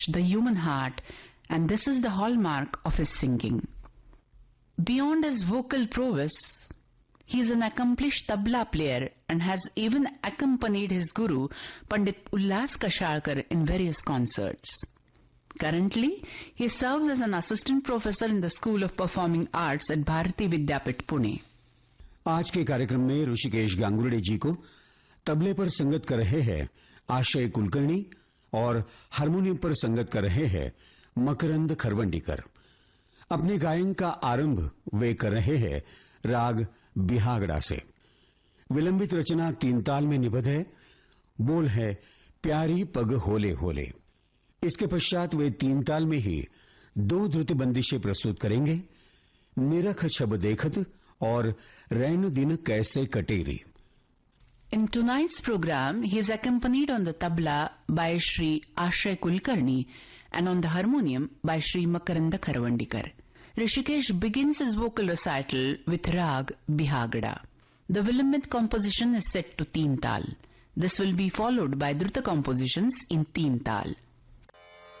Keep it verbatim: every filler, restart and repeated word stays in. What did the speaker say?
the human heart, and this is the hallmark of his singing. Beyond his vocal prowess, he is an accomplished tabla player and has even accompanied his guru, Pandit Ullas Kashalkar, in various concerts. Currently, he serves as an assistant professor in the School of Performing Arts at Bharati Vidyapit, Pune. आज के कार्यक्रम में ऋषिकेश गांगुर्डे जी को तबले पर संगत कर रहे हैं आश्रय कुलकर्णी और हारमोनियम पर संगत कर रहे हैं मकरंद खरवंडीकर। अपने गायन का आरंभ वे कर रहे हैं राग बिहागड़ा से। विलंबित रचना तीन ताल में निबद्ध है। बोल है प्यारी पग होले होले। इसके पश्चात वे तीन ताल में ही दो द्रुत बंदिशें प्रस्तुत करेंगे, निरख छब देखत और रैन दिन कैसे कटेरी। In tonight's program, he is accompanied on the tabla by Shri Ashray Kulkarni and on the harmonium by Shri Makaranda Kharavandikar. Rishikesh begins his vocal recital with Rag Bihagada. The Vilambit composition is set to Teen Tal. This will be followed by Druta compositions in Teen Tal.